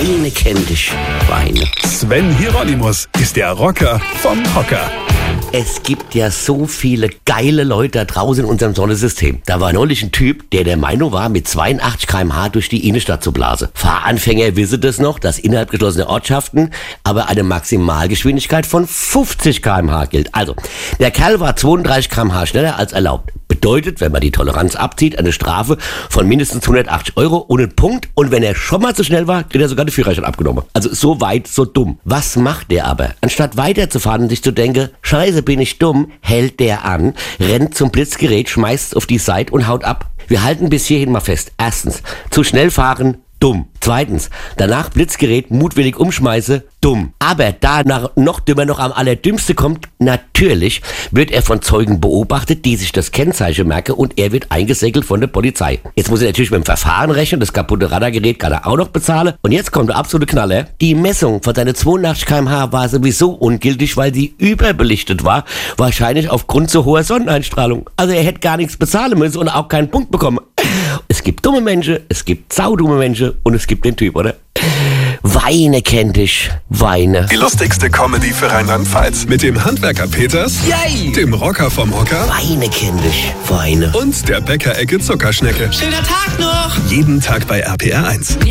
Weine kennt dich, Weine. Sven Hieronymus ist der Rocker vom Hocker. Es gibt ja so viele geile Leute da draußen in unserem Sonnensystem. Da war neulich ein Typ, der Meinung war, mit 82 km/h durch die Innenstadt zu blasen. Fahranfänger wissen das noch, dass innerhalb geschlossener Ortschaften aber eine Maximalgeschwindigkeit von 50 km/h gilt. Also, der Kerl war 32 km/h schneller als erlaubt. Bedeutet, wenn man die Toleranz abzieht, eine Strafe von mindestens 180 € ohne Punkt. Und wenn er schon mal zu schnell war, kriegt er sogar den Führerschein abgenommen. Also so weit, so dumm. Was macht der aber? Anstatt weiterzufahren und sich zu denken, scheiße, bin ich dumm, hält der an, rennt zum Blitzgerät, schmeißt es auf die Seite und haut ab. Wir halten bis hierhin mal fest. Erstens, zu schnell fahren, dumm. Zweitens, danach Blitzgerät mutwillig umschmeiße, dumm. Aber danach noch dümmer, noch am allerdümmste kommt, natürlich wird er von Zeugen beobachtet, die sich das Kennzeichen merken und er wird eingesegelt von der Polizei. Jetzt muss er natürlich mit dem Verfahren rechnen, das kaputte Radargerät kann er auch noch bezahlen. Und jetzt kommt der absolute Knaller. Die Messung von seinen 82 km/h war sowieso ungültig, weil sie überbelichtet war, wahrscheinlich aufgrund zu hoher Sonneneinstrahlung. Also er hätte gar nichts bezahlen müssen und auch keinen Punkt bekommen. Es gibt dumme Menschen, es gibt saudumme Menschen und es gibt den Typ, oder? Weine kennt dich, Weine. Die lustigste Comedy für Rheinland-Pfalz mit dem Handwerker Peters, Yay! dem Rocker vom Hocker Weine kennt dich, Weine. und der Bäckerecke Zuckerschnecke. Schöner Tag noch! Jeden Tag bei RPR 1.